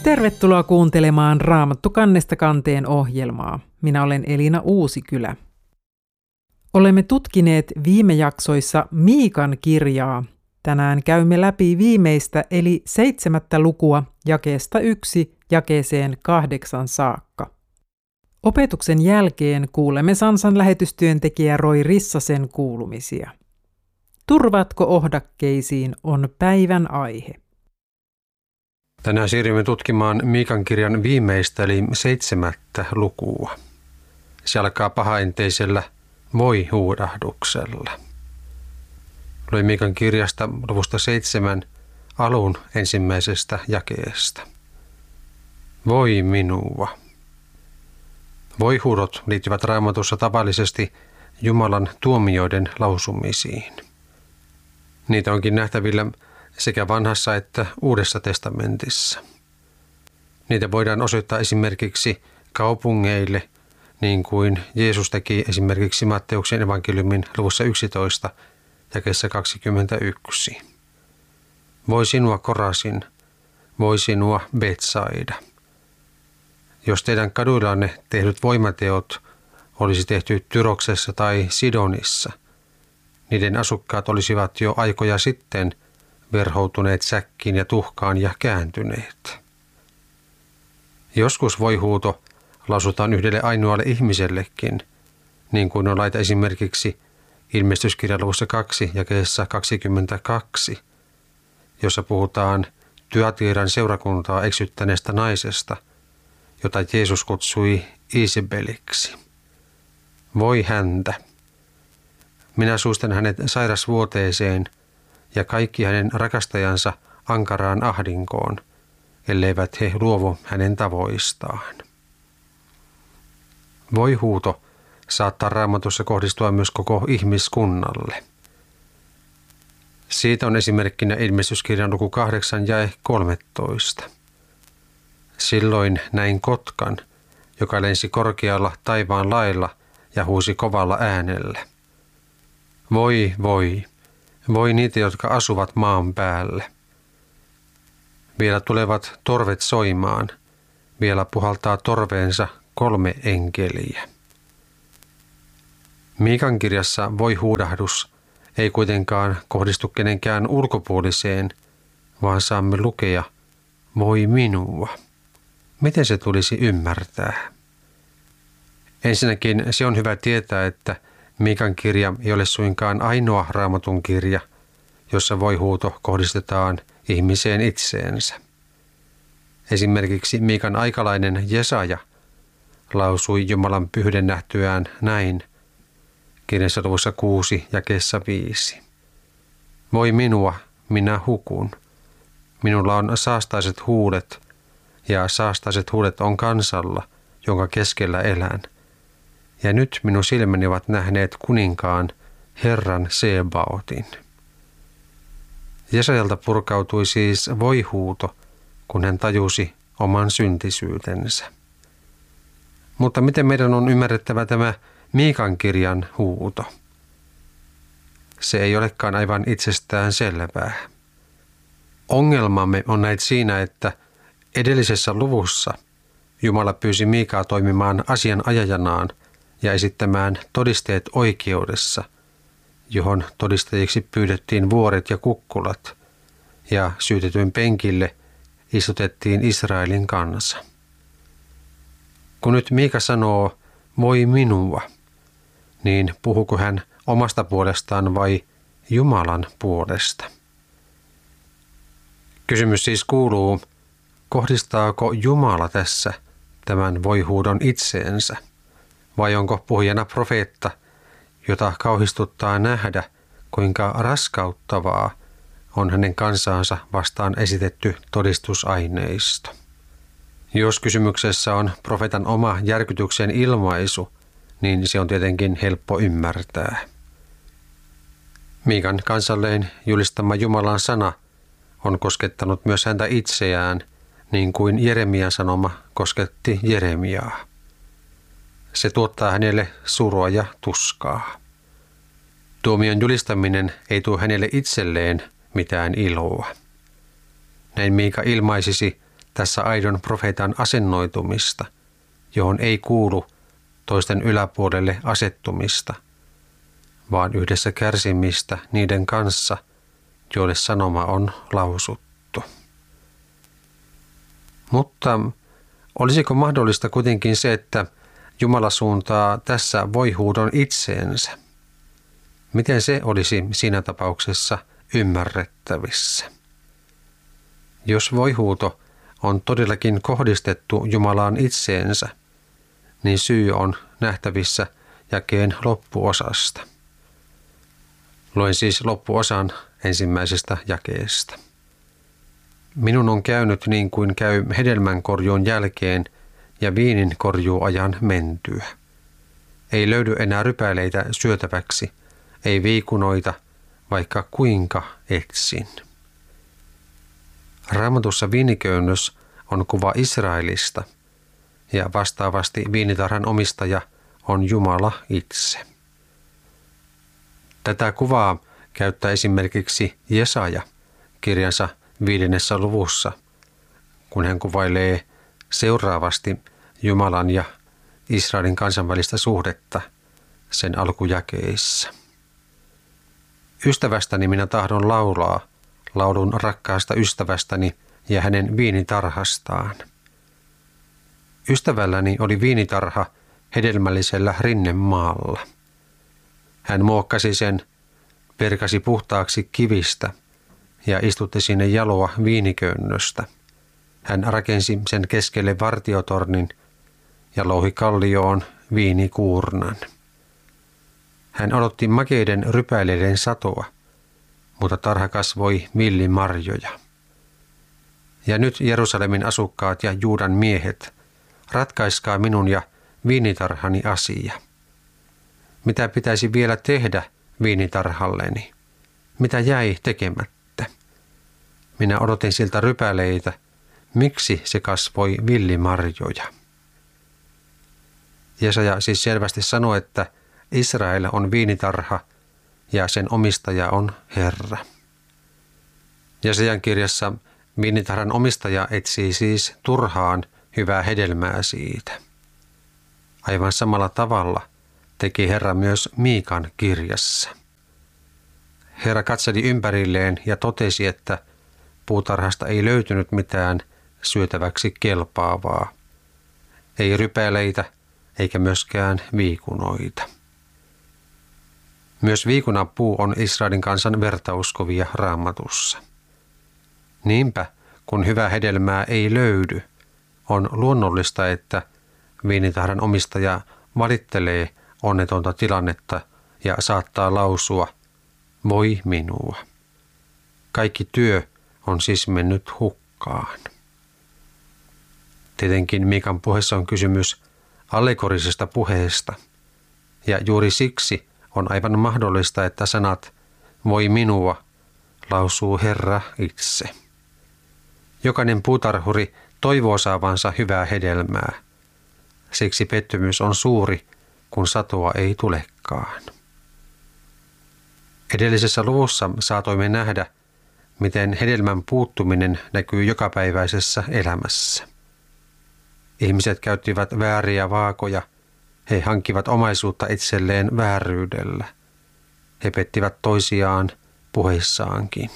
Tervetuloa kuuntelemaan Raamattu kannesta kanteen ohjelmaa. Minä olen Elina Uusikylä. Olemme tutkineet viime jaksoissa Miikan kirjaa. Tänään käymme läpi viimeistä eli 7. lukua jakeesta 1 jakeeseen 8 saakka. Opetuksen jälkeen kuulemme Sansan lähetystyöntekijä Roy Rissasen kuulumisia. Turvatko ohdakkeisiin on päivän aihe. Tänään siirrymme tutkimaan Miikan kirjan viimeistä eli 7. lukua. Se alkaa pahaenteisellä voi-huudahduksella. Luen Miikan kirjasta luvusta 7 alun ensimmäisestä jakeesta. Voi minua. Voi-huudot liittyvät Raamatussa tavallisesti Jumalan tuomioiden lausumisiin. Niitä onkin nähtävillä sekä vanhassa että uudessa testamentissa. Niitä voidaan osoittaa esimerkiksi kaupungeille, niin kuin Jeesus teki esimerkiksi Matteuksen evankeliumin luvussa 11, jakeessa 21. Voi sinua Korasin, voi sinua Betsaida. Jos teidän kaduillanne tehdyt voimateot olisi tehty Tyroksessa tai Sidonissa, niiden asukkaat olisivat jo aikoja sitten verhoutuneet säkkiin ja tuhkaan ja kääntyneet. Joskus voi-huuto lausutaan yhdelle ainoalle ihmisellekin, niin kuin on laita esimerkiksi Ilmestyskirjan luvussa 2 jakeessa 22, jossa puhutaan Tyatiiran seurakuntaa eksyttäneestä naisesta, jota Jeesus kutsui Isabeliksi. Voi häntä. Minä suistan hänet sairasvuoteeseen ja kaikki hänen rakastajansa ankaraan ahdinkoon, elleivät he luovu hänen tavoistaan. Voi-huuto saattaa Raamatussa kohdistua myös koko ihmiskunnalle. Siitä on esimerkkinä Ilmestyskirjan luku 8 jae 13. Silloin näin kotkan, joka lensi korkealla taivaan lailla ja huusi kovalla äänellä. Voi, voi, voi niitä, jotka asuvat maan päällä. Vielä tulevat torvet soimaan, vielä puhaltaa torveensa 3 enkeliä. Miikan kirjassa voi-huudahdus ei kuitenkaan kohdistu kenenkään ulkopuoliseen, vaan saamme lukea voi minua. Miten se tulisi ymmärtää? Ensinnäkin se on hyvä tietää, että Miikan kirja ei ole suinkaan ainoa Raamatun kirja, jossa voi-huuto kohdistetaan ihmiseen itseensä. Esimerkiksi Miikan aikalainen Jesaja lausui Jumalan pyhyyden nähtyään näin kirjassa luvussa 6 jakeessa 5. Voi minua, minä hukun. Minulla on saastaiset huulet, ja saastaiset huulet on kansalla, jonka keskellä elän. Ja nyt minun silmäni ovat nähneet kuninkaan, Herran Sebaotin. Jesajalta purkautui siis voi-huuto, kun hän tajusi oman syntisyytensä. Mutta miten meidän on ymmärrettävä tämä Miikan kirjan huuto? Se ei olekaan aivan itsestään selvää. Ongelmamme on näet siinä, että edellisessä luvussa Jumala pyysi Miikaa toimimaan asianajajanaan ja esittämään todisteet oikeudessa, johon todistajiksi pyydettiin vuoret ja kukkulat, ja syytetyn penkille istutettiin Israelin kansa. Kun nyt Miika sanoo, voi minua, niin puhuuko hän omasta puolestaan vai Jumalan puolesta? Kysymys siis kuuluu, kohdistaako Jumala tässä tämän voi-huudon itseensä, vai onko puhujana profeetta, jota kauhistuttaa nähdä, kuinka raskauttavaa on hänen kansaansa vastaan esitetty todistusaineisto. Jos kysymyksessä on profeetan oma järkytyksen ilmaisu, niin se on tietenkin helppo ymmärtää. Miikan kansalleen julistama Jumalan sana on koskettanut myös häntä itseään, niin kuin Jeremian sanoma kosketti Jeremiaa. Se tuottaa hänelle surua ja tuskaa. Tuomion julistaminen ei tuo hänelle itselleen mitään iloa. Näin Miika ilmaisisi tässä aidon profeetan asennoitumista, johon ei kuulu toisten yläpuolelle asettumista, vaan yhdessä kärsimistä niiden kanssa, joille sanoma on lausuttu. Mutta olisiko mahdollista kuitenkin se, että Jumala suuntaa tässä voihuudon itseensä? Miten se olisi siinä tapauksessa ymmärrettävissä? Jos voihuuto on todellakin kohdistettu Jumalaan itseensä, niin syy on nähtävissä jakeen loppuosasta. Luen siis loppuosan ensimmäisestä jakeesta. Minun on käynyt niin kuin käy hedelmänkorjuun jälkeen ja viininkorjuuajan mentyä. Ei löydy enää rypäleitä syötäväksi, ei viikunoita, vaikka kuinka etsin. Raamatussa viiniköynnös on kuva Israelista, ja vastaavasti viinitarhan omistaja on Jumala itse. Tätä kuvaa käyttää esimerkiksi Jesaja kirjansa 5. luvussa, kun hän kuvailee seuraavasti Jumalan ja Israelin kansan välistä suhdetta sen alkujakeissa. Ystävästäni minä tahdon laulaa, laulun rakkaasta ystävästäni ja hänen viinitarhastaan. Ystävälläni oli viinitarha hedelmällisellä rinnemaalla. Hän muokkasi sen, perkasi puhtaaksi kivistä ja istutti sinne jaloa viiniköynnöstä. Hän rakensi sen keskelle vartiotornin ja louhi kallioon viinikuurnan. Hän odotti makeiden rypäileiden satoa, mutta tarha kasvoi villimarjoja. Ja nyt Jerusalemin asukkaat ja Juudan miehet, ratkaiskaa minun ja viinitarhani asia. Mitä pitäisi vielä tehdä viinitarhalleni? Mitä jäi tekemättä? Minä odotin siltä rypäleitä. Miksi se kasvoi villimarjoja? Jesaja siis selvästi sanoi, että Israel on viinitarha ja sen omistaja on Herra. Jesajan kirjassa viinitarhan omistaja etsii siis turhaan hyvää hedelmää siitä. Aivan samalla tavalla teki Herra myös Miikan kirjassa. Herra katseli ympärilleen ja totesi, että puutarhasta ei löytynyt mitään syötäväksi kelpaavaa. Ei rypäleitä eikä myöskään viikunoita. Myös viikunapuu on Israelin kansan vertauskovia Raamatussa. Niinpä, kun hyvää hedelmää ei löydy, on luonnollista, että viinitarhan omistaja valittelee onnetonta tilannetta ja saattaa lausua, voi minua. Kaikki työ on siis mennyt hukkaan. Tietenkin Miikan puheessa on kysymys allegorisesta puheesta, ja juuri siksi on aivan mahdollista, että sanat voi minua lausuu Herra itse. Jokainen puutarhuri toivoo saavansa hyvää hedelmää. Siksi pettymys on suuri, kun satoa ei tulekaan. Edellisessä luvussa saatoimme nähdä, miten hedelmän puuttuminen näkyy jokapäiväisessä elämässä. Ihmiset käyttivät vääriä vaakoja. He hankkivat omaisuutta itselleen vääryydellä. He pettivät toisiaan puheissaankin.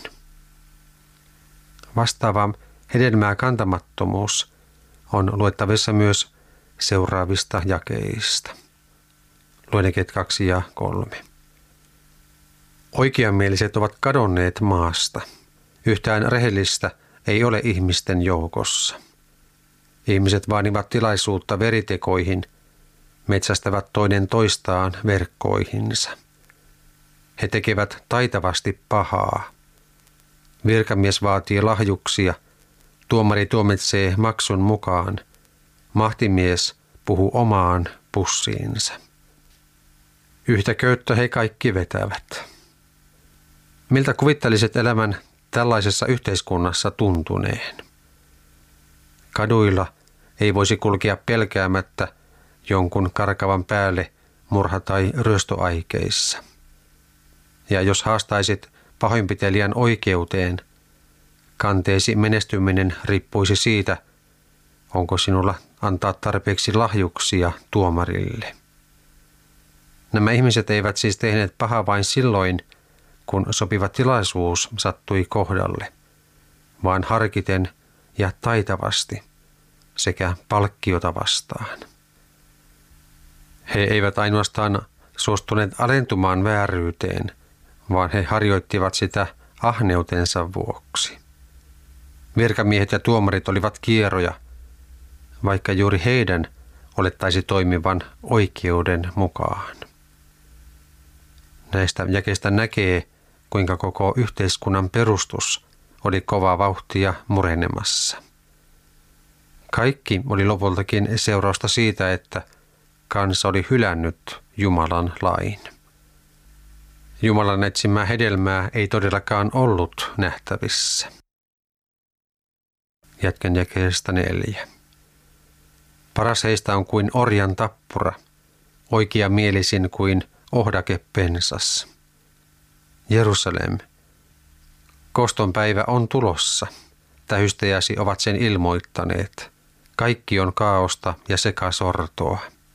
Vastaava hedelmää kantamattomuus on luettavissa myös seuraavista jakeista. Luen jakeet 2 ja 3. Oikeamieliset ovat kadonneet maasta. Yhtään rehellistä ei ole ihmisten joukossa. Ihmiset vaanivat tilaisuutta veritekoihin, metsästävät toinen toistaan verkkoihinsa. He tekevät taitavasti pahaa. Virkamies vaatii lahjuksia, tuomari tuomitsee maksun mukaan, mahtimies puhuu omaan pussiinsa. Yhtä köyttä he kaikki vetävät. Miltä kuvittelisit elämän tällaisessa yhteiskunnassa tuntuneen? Kaduilla ei voisi kulkea pelkäämättä jonkun karkavan päälle murha- tai ryöstöaikeissa. Ja jos haastaisit pahoinpitelijän oikeuteen, kanteesi menestyminen riippuisi siitä, onko sinulla antaa tarpeeksi lahjuksia tuomarille. Nämä ihmiset eivät siis tehneet pahaa vain silloin, kun sopiva tilaisuus sattui kohdalle, vaan harkiten ja taitavasti sekä palkkiota vastaan. He eivät ainoastaan suostuneet alentumaan vääryyteen, vaan he harjoittivat sitä ahneutensa vuoksi. Virkamiehet ja tuomarit olivat kieroja, vaikka juuri heidän olettaisi toimivan oikeuden mukaan. Näistä jakeista näkee, kuinka koko yhteiskunnan perustus oli kovaa vauhtia murenemassa. Kaikki oli lopultakin seurausta siitä, että kansa oli hylännyt Jumalan lain. Jumalan etsimää hedelmää ei todellakaan ollut nähtävissä. Jatkan jakeesta 4. Paras heistä on kuin orjan tappura, oikeamielisin kuin ohdake pensas. Jerusalem, koston päivä on tulossa. Tähystäjäsi ovat sen ilmoittaneet. Kaikki on kaaosta ja sekasortoa.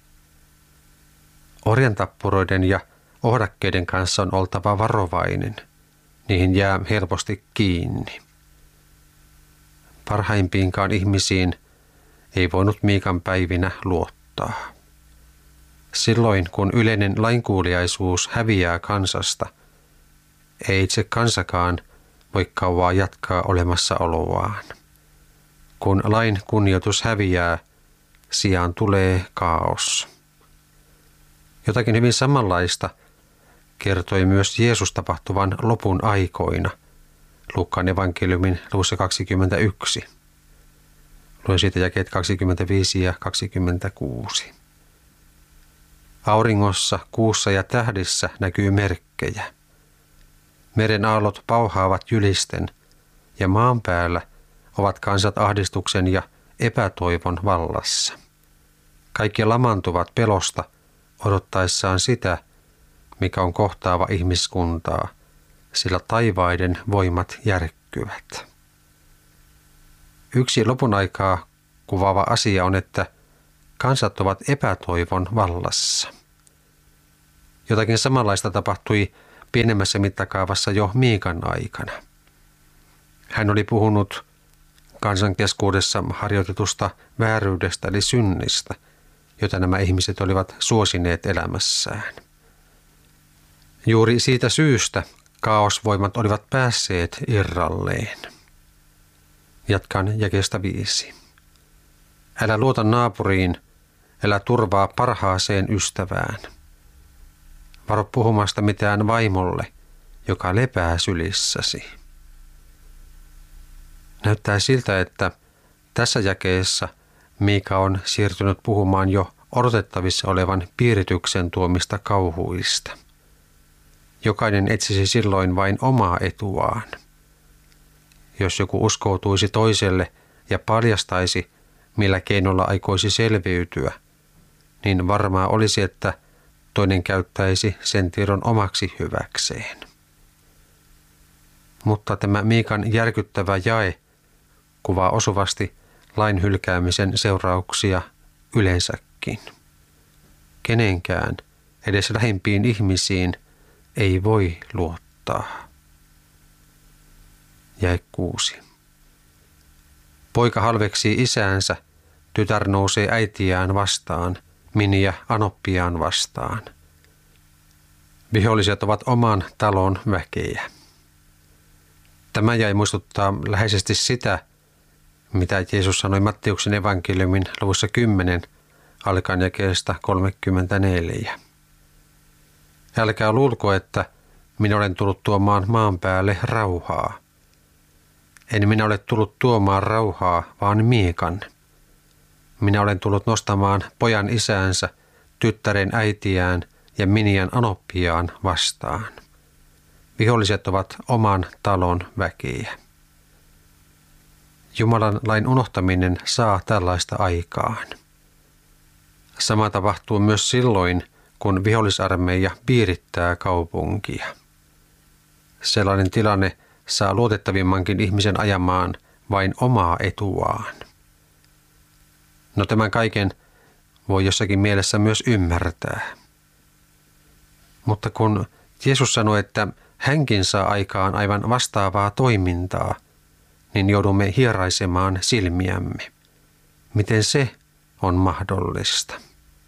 Orjantappuroiden ja ohdakkeiden kanssa on oltava varovainen. Niihin jää helposti kiinni. Parhaimpiinkaan ihmisiin ei voinut Miikan päivinä luottaa. Silloin, kun yleinen lainkuuliaisuus häviää kansasta, ei itse kansakaan voi kauaa jatkaa olemassaoloaan. Kun lain kunnioitus häviää, sijaan tulee kaos. Jotakin hyvin samanlaista kertoi myös Jeesus tapahtuvan lopun aikoina, Luukkaan evankeliumin luvussa 21. Luen siitä jakeet 25 ja 26. Auringossa, kuussa ja tähdissä näkyy merkkejä. Meren aallot pauhaavat jylisten, ja maan päällä ovat kansat ahdistuksen ja epätoivon vallassa. Kaikki lamantuvat pelosta odottaessaan sitä, mikä on kohtaava ihmiskuntaa, sillä taivaiden voimat järkkyvät. Yksi lopun aikaa kuvaava asia on, että kansat ovat epätoivon vallassa. Jotakin samanlaista tapahtui pienemmässä mittakaavassa jo Miikan aikana. Hän oli puhunut kansan keskuudessa harjoitetusta vääryydestä eli synnistä, jota nämä ihmiset olivat suosineet elämässään. Juuri siitä syystä kaosvoimat olivat päässeet irralleen. Jatkan jakeesta 5. Älä luota naapuriin, älä turvaa parhaaseen ystävään. Varo puhumasta mitään vaimolle, joka lepää sylissäsi. Näyttää siltä, että tässä jakeessa Miika on siirtynyt puhumaan jo odotettavissa olevan piirityksen tuomista kauhuista. Jokainen etsisi silloin vain omaa etuaan. Jos joku uskoutuisi toiselle ja paljastaisi, millä keinolla aikoisi selviytyä, niin varmaa olisi, että toinen käyttäisi sen tiedon omaksi hyväkseen. Mutta tämä Miikan järkyttävä jae kuvaa osuvasti lain hylkäämisen seurauksia yleensäkin. Kenenkään, edes lähimpiin ihmisiin, ei voi luottaa. Jae 6. Poika halveksii isäänsä, tytär nousee äitiään vastaan, miniä anoppiaan vastaan. Viholliset ovat oman talon väkeä. Tämä jae muistuttaa läheisesti sitä, mitä Jeesus sanoi Matteuksen evankeliumin luvussa 10, alkaen jakeesta 34. Älkää luulko, että minä olen tullut tuomaan maan päälle rauhaa. En minä ole tullut tuomaan rauhaa, vaan Miikan. Minä olen tullut nostamaan pojan isäänsä, tyttären äitiään ja miniän anoppiaan vastaan. Viholliset ovat oman talon väkeä. Jumalan lain unohtaminen saa tällaista aikaan. Sama tapahtuu myös silloin, kun vihollisarmeija piirittää kaupunkia. Sellainen tilanne saa luotettavimmankin ihmisen ajamaan vain omaa etuaan. No tämän kaiken voi jossakin mielessä myös ymmärtää. Mutta kun Jeesus sanoi, että hänkin saa aikaan aivan vastaavaa toimintaa, niin joudumme hieraisemaan silmiämme. Miten se on mahdollista?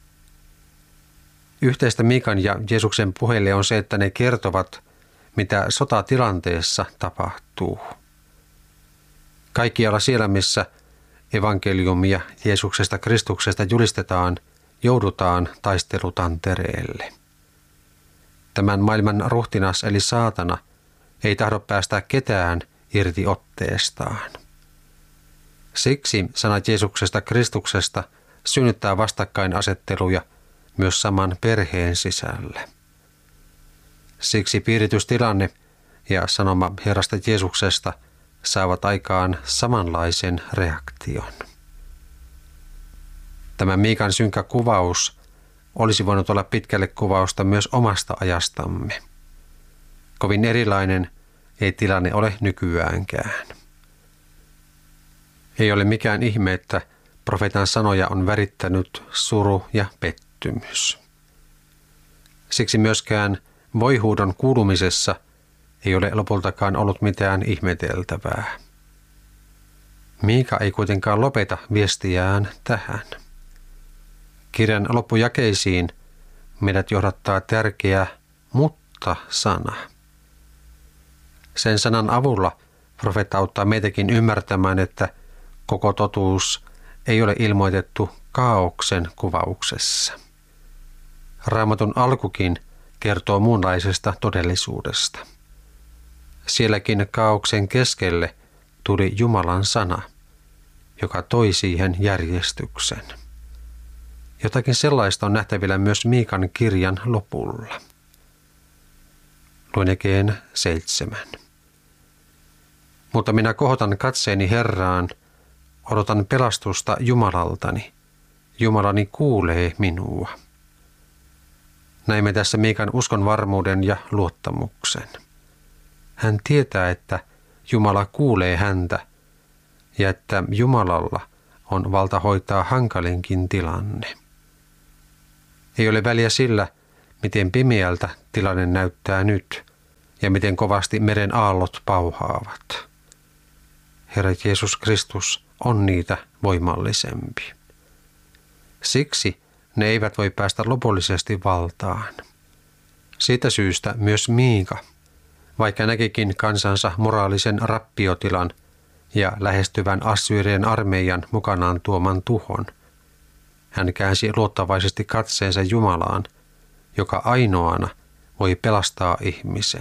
Yhteistä Miikan ja Jeesuksen puheille on se, että ne kertovat, mitä sotatilanteessa tapahtuu. Kaikkialla siellä, missä evankeliumia Jeesuksesta Kristuksesta julistetaan, joudutaan taistelutantereelle. Tämän maailman ruhtinas eli saatana ei tahdo päästä ketään irti otteestaan. Siksi sanat Jeesuksesta Kristuksesta synnyttää vastakkainasetteluja myös saman perheen sisällä. Siksi piiritystilanne ja sanoma Herrasta Jeesuksesta saavat aikaan samanlaisen reaktion. Tämä Miikan synkkä kuvaus olisi voinut olla pitkälle kuvausta myös omasta ajastamme. Kovin erilainen ei tilanne ole nykyäänkään. Ei ole mikään ihme, että profeetan sanoja on värittänyt suru ja pettymys. Siksi myöskään voihuudon kuulumisessa ei ole lopultakaan ollut mitään ihmeteltävää. Miika ei kuitenkaan lopeta viestiään tähän. Kirjan loppujakeisiin meidät johdattaa tärkeä mutta-sana. Sen sanan avulla profeetta auttaa meitäkin ymmärtämään, että koko totuus ei ole ilmoitettu kaaoksen kuvauksessa. Raamatun alkukin kertoo muunlaisesta todellisuudesta. Sielläkin kaaoksen keskelle tuli Jumalan sana, joka toi siihen järjestyksen. Jotakin sellaista on nähtävillä myös Miikan kirjan lopulla. Luen jakeen 7. Mutta minä kohotan katseeni Herraan, odotan pelastusta Jumalaltani. Jumalani kuulee minua. Näimme tässä Miikan uskon varmuuden ja luottamuksen. Hän tietää, että Jumala kuulee häntä ja että Jumalalla on valta hoitaa hankalinkin tilanne. Ei ole väliä sillä, miten pimeältä tilanne näyttää nyt ja miten kovasti meren aallot pauhaavat. Herra Jeesus Kristus on niitä voimallisempi. Siksi ne eivät voi päästä lopullisesti valtaan. Siitä syystä myös Miika, vaikka näkikin kansansa moraalisen rappiotilan ja lähestyvän Assyrien armeijan mukanaan tuoman tuhon, hän käänsi luottavaisesti katseensa Jumalaan, joka ainoana voi pelastaa ihmisen.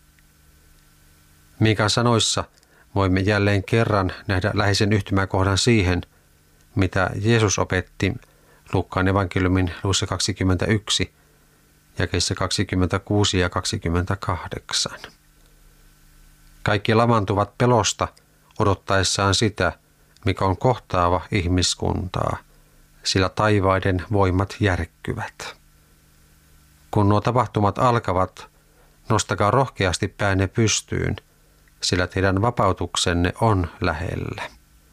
Miikan sanoissa voimme jälleen kerran nähdä läheisen yhtymäkohdan siihen, mitä Jeesus opetti Luukkaan evankeliumin luvussa 21, jakeissa 26 ja 28. Kaikki lamantuvat pelosta odottaessaan sitä, mikä on kohtaava ihmiskuntaa, sillä taivaiden voimat järkkyvät. Kun nuo tapahtumat alkavat, nostakaa rohkeasti päänne pystyyn, sillä teidän vapautuksenne on lähellä.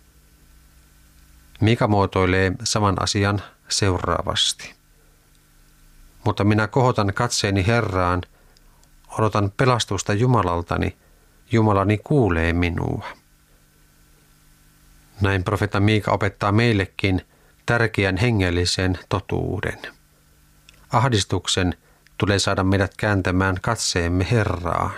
Miika muotoilee saman asian seuraavasti. Mutta minä kohotan katseeni Herraan, odotan pelastusta Jumalaltani, Jumalani kuulee minua. Näin profeetta Miika opettaa meillekin tärkeän hengellisen totuuden. Ahdistuksen tulee saada meidät kääntämään katseemme Herraan.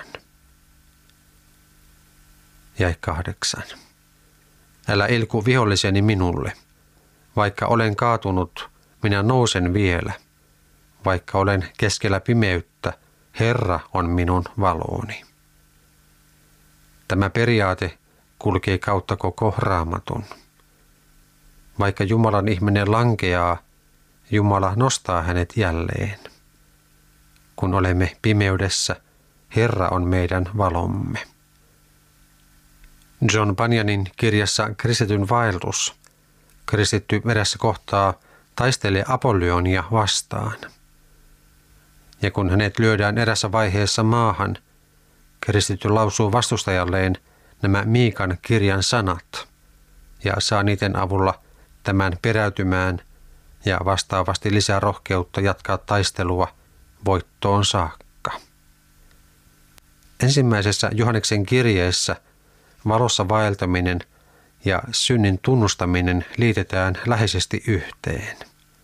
Jae 8. Älä ilku viholliseni minulle. Vaikka olen kaatunut, minä nousen vielä. Vaikka olen keskellä pimeyttä, Herra on minun valoni. Tämä periaate kulkee kautta koko Raamatun. Vaikka Jumalan ihminen lankeaa, Jumala nostaa hänet jälleen. Kun olemme pimeydessä, Herra on meidän valomme. John Bunyanin kirjassa Kristityn vaellus kristitty erässä kohtaa taistelee Apollyonia vastaan. Ja kun hänet lyödään erässä vaiheessa maahan, kristitty lausuu vastustajalleen nämä Miikan kirjan sanat ja saa niiden avulla tämän peräytymään ja vastaavasti lisää rohkeutta jatkaa taistelua voittoon saakka. Ensimmäisessä Johanneksen kirjeessä valossa vaeltaminen ja synnin tunnustaminen liitetään läheisesti yhteen.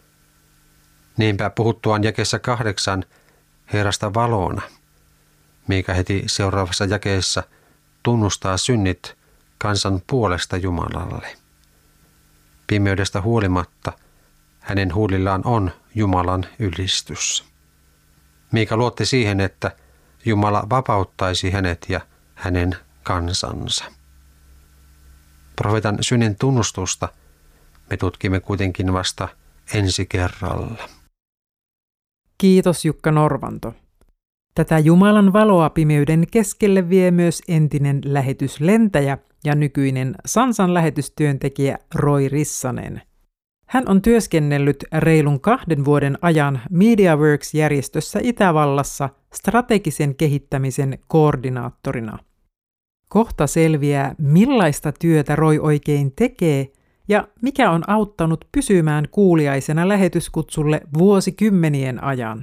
Niinpä puhuttuaan jakeessa 8 Herrasta valona, Miika heti seuraavassa jakeessa tunnustaa synnit kansan puolesta Jumalalle. Pimeydestä huolimatta hänen huulillaan on Jumalan ylistys. Miika luotti siihen, että Jumala vapauttaisi hänet ja hänen kansansa. Profeetan synnin tunnustusta me tutkimme kuitenkin vasta ensi kerralla. Kiitos Jukka Norvanto. Tätä Jumalan valoa pimeyden keskelle vie myös entinen lähetyslentäjä ja nykyinen Sansan lähetystyöntekijä Roy Rissanen. Hän on työskennellyt reilun 2 vuoden ajan MediaWorks-järjestössä Itävallassa strategisen kehittämisen koordinaattorina. Kohta selviää, millaista työtä Roy oikein tekee ja mikä on auttanut pysymään kuuliaisena lähetyskutsulle vuosikymmenien ajan.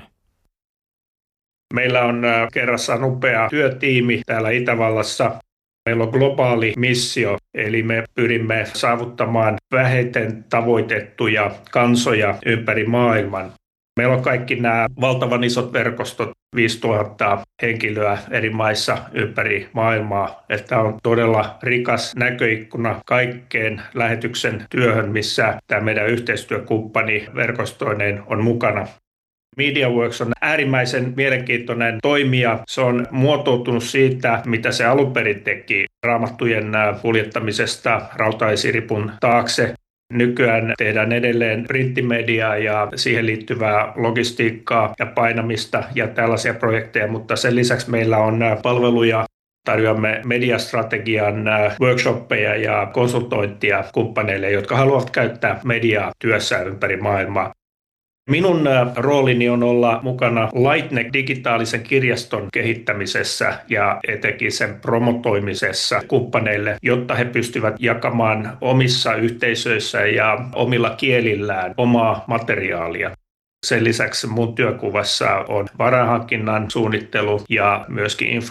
Meillä on kerrassaan upea työtiimi täällä Itävallassa. Meillä on globaali missio, eli me pyrimme saavuttamaan vähiten tavoitettuja kansoja ympäri maailman. Meillä on kaikki nämä valtavan isot verkostot, 5000 henkilöä eri maissa ympäri maailmaa. Tämä on todella rikas näköikkuna kaikkeen lähetyksen työhön, missä tämä meidän yhteistyökumppani verkostoineen on mukana. MediaWorks on äärimmäisen mielenkiintoinen toimija. Se on muotoutunut siitä, mitä se alun perin teki raamattujen kuljettamisesta rautaesiripun taakse. Nykyään tehdään edelleen printtimediaa ja siihen liittyvää logistiikkaa ja painamista ja tällaisia projekteja, mutta sen lisäksi meillä on palveluja. Tarjoamme mediastrategian workshoppeja ja konsultointia kumppaneille, jotka haluavat käyttää mediaa työssään ympäri maailmaa. Minun roolini on olla mukana Lightneck digitaalisen kirjaston kehittämisessä ja etenkin sen promotoimisessa kumppaneille, jotta he pystyvät jakamaan omissa yhteisöissä ja omilla kielillään omaa materiaalia. Sen lisäksi mun työkuvassa on varainhankinnan suunnittelu ja myöskin